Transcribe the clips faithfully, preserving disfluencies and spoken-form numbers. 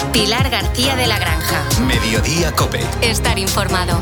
Pilar García de la Granja. Mediodía COPE. Estar informado.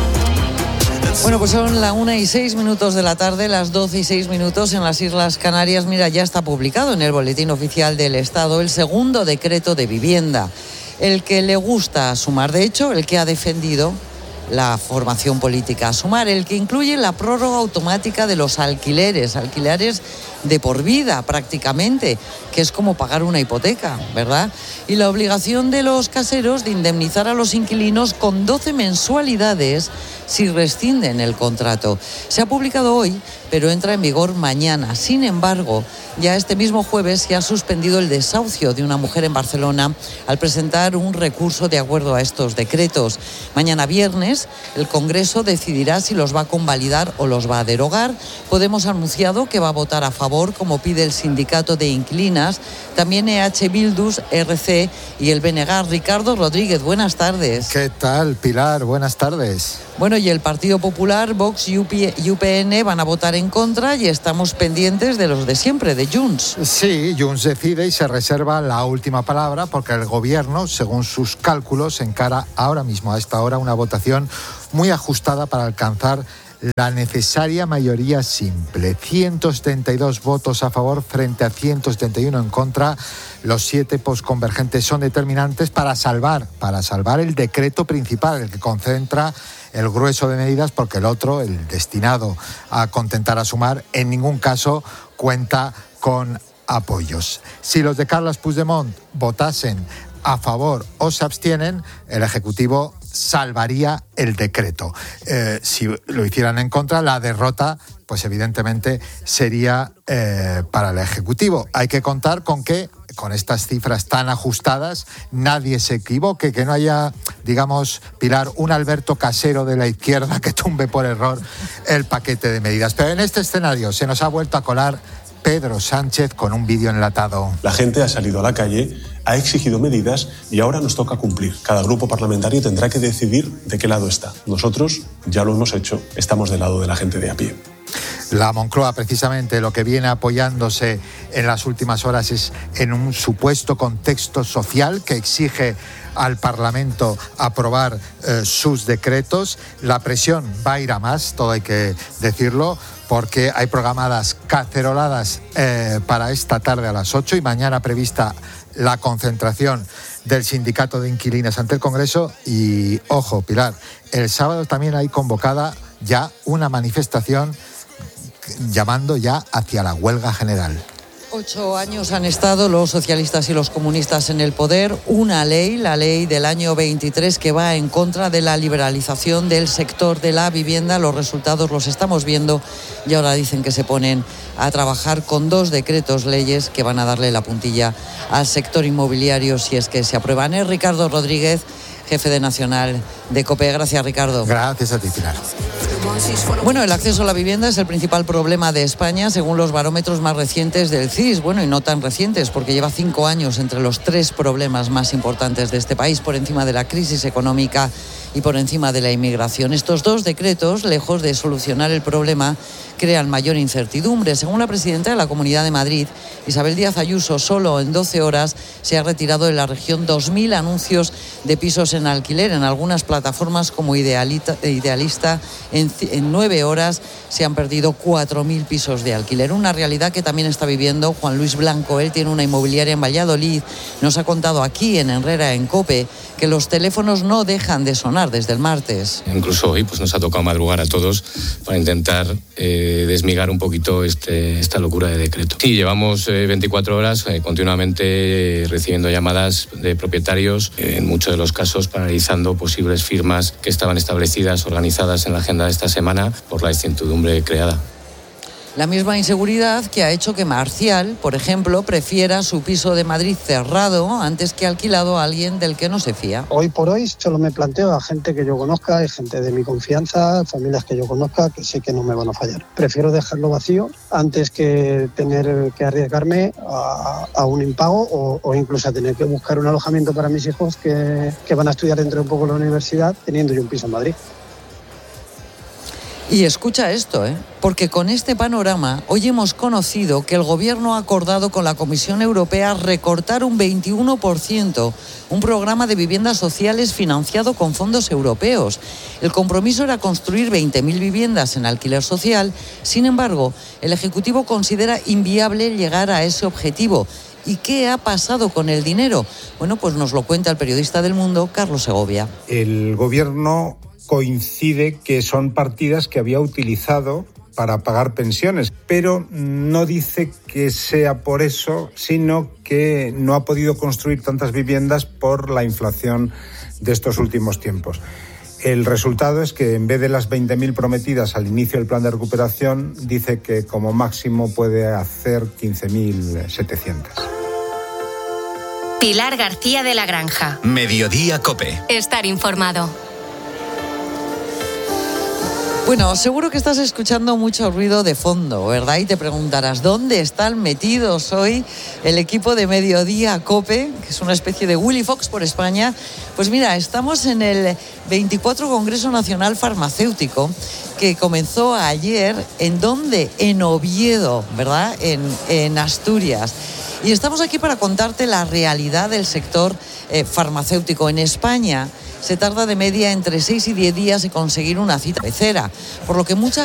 Bueno, pues son la una y seis minutos de la tarde, las doce y seis minutos en las Islas Canarias. Mira, ya está publicado en el Boletín Oficial del Estado el segundo decreto de vivienda, el que le gusta a Sumar, de hecho, el que ha defendido la formación política Sumar, el que incluye la prórroga automática de los alquileres, alquileres de por vida prácticamente, que es como pagar una hipoteca, ¿verdad? Y la obligación de los caseros de indemnizar a los inquilinos con doce mensualidades si rescinden el contrato. Se ha publicado hoy, pero entra en vigor mañana. Sin embargo, ya este mismo jueves se ha suspendido el desahucio de una mujer en Barcelona al presentar un recurso de acuerdo a estos decretos. Mañana viernes, el Congreso decidirá si los va a convalidar o los va a derogar. Podemos ha anunciado que va a votar a favor, como pide el sindicato de inquilinas, también E H Bildus, R C y el B N G. Ricardo Rodríguez, buenas tardes. ¿Qué tal, Pilar? Buenas tardes. Bueno, y el Partido Popular, Vox y U P N van a votar en contra y estamos pendientes de los de siempre, de Junts. Sí, Junts decide y se reserva la última palabra porque el gobierno, según sus cálculos, encara ahora mismo a esta hora una votación muy ajustada para alcanzar la necesaria mayoría simple. ciento setenta y dos votos a favor frente a ciento setenta y uno en contra. Los siete posconvergentes son determinantes para salvar, para salvar el decreto principal, el que concentra el grueso de medidas, porque el otro, el destinado a contentar a Sumar, en ningún caso cuenta con apoyos. Si los de Carles Puigdemont votasen a favor o se abstienen, el Ejecutivo salvaría el decreto. Eh, si lo hicieran en contra, la derrota, pues evidentemente sería eh, para el Ejecutivo. Hay que contar con que, con estas cifras tan ajustadas, nadie se equivoque, que no haya, digamos, Pilar, un Alberto Casero de la izquierda que tumbe por error el paquete de medidas. Pero en este escenario se nos ha vuelto a colar Pedro Sánchez con un vídeo enlatado. La gente ha salido a la calle, ha exigido medidas y ahora nos toca cumplir. Cada grupo parlamentario tendrá que decidir de qué lado está. Nosotros ya lo hemos hecho, estamos del lado de la gente de a pie. La Moncloa, precisamente, lo que viene apoyándose en las últimas horas es en un supuesto contexto social que exige al Parlamento aprobar eh, sus decretos. La presión va a ir a más, todo hay que decirlo, porque hay programadas caceroladas eh, para esta tarde a las ocho y mañana prevista la concentración del sindicato de inquilinas ante el Congreso. Y, ojo, Pilar, el sábado también hay convocada ya una manifestación llamando ya hacia la huelga general. Ocho años han estado los socialistas y los comunistas en el poder. Una ley, la ley del año veintitrés, que va en contra de la liberalización del sector de la vivienda. Los resultados los estamos viendo y ahora dicen que se ponen a trabajar con dos decretos leyes que van a darle la puntilla al sector inmobiliario si es que se aprueban. Es Ricardo Rodríguez, jefe de Nacional de COPE. Gracias, Ricardo. Gracias a ti, Pilar. Bueno, el acceso a la vivienda es el principal problema de España, según los barómetros más recientes del C I S. Bueno, y no tan recientes, porque lleva cinco años entre los tres problemas más importantes de este país, por encima de la crisis económica y por encima de la inmigración. Estos dos decretos, lejos de solucionar el problema, crean mayor incertidumbre. Según la presidenta de la Comunidad de Madrid, Isabel Díaz Ayuso, solo en doce horas se ha retirado de la región dos mil anuncios de pisos en alquiler. En algunas plataformas como Idealita, Idealista, en, en nueve horas se han perdido cuatro mil pisos de alquiler. Una realidad que también está viviendo Juan Luis Blanco. Él tiene una inmobiliaria en Valladolid. Nos ha contado aquí en Herrera, en COPE, que los teléfonos no dejan de sonar desde el martes. Incluso hoy pues nos ha tocado madrugar a todos para intentar eh, desmigar un poquito este, esta locura de decreto. Sí, llevamos eh, veinticuatro horas eh, continuamente eh, recibiendo llamadas de propietarios, eh, en muchos de los casos paralizando posibles firmas que estaban establecidas, organizadas en la agenda de esta semana por la incertidumbre creada. La misma inseguridad que ha hecho que Marcial, por ejemplo, prefiera su piso de Madrid cerrado antes que alquilado a alguien del que no se fía. Hoy por hoy solo me planteo a gente que yo conozca, hay gente de mi confianza, familias que yo conozca, que sé que no me van a fallar. Prefiero dejarlo vacío antes que tener que arriesgarme a, a un impago o, o incluso a tener que buscar un alojamiento para mis hijos que, que van a estudiar dentro de un poco la universidad teniendo yo un piso en Madrid. Y escucha esto, ¿eh? Porque con este panorama hoy hemos conocido que el Gobierno ha acordado con la Comisión Europea recortar un veintiuno por ciento un programa de viviendas sociales financiado con fondos europeos. El compromiso era construir veinte mil viviendas en alquiler social. Sin embargo, el Ejecutivo considera inviable llegar a ese objetivo. ¿Y qué ha pasado con el dinero? Bueno, pues nos lo cuenta el periodista del Mundo, Carlos Segovia. El Gobierno coincide que son partidas que había utilizado para pagar pensiones, pero no dice que sea por eso, sino que no ha podido construir tantas viviendas por la inflación de estos últimos tiempos. El resultado es que en vez de las veinte mil prometidas al inicio del plan de recuperación, dice que como máximo puede hacer quince mil setecientas. Pilar García de la Granja. Mediodía COPE. Estar informado. Bueno, seguro que estás escuchando mucho ruido de fondo, ¿verdad? Y te preguntarás, ¿dónde están metidos hoy el equipo de Mediodía COPE, que es una especie de Willy Fox por España? Pues mira, estamos en el veinticuatro Congreso Nacional Farmacéutico, que comenzó ayer, ¿en dónde? En Oviedo, ¿verdad? En, en Asturias. Y estamos aquí para contarte la realidad del sector eh, farmacéutico en España. Se tarda de media entre seis y diez días en conseguir una cita cabecera, por lo que mucha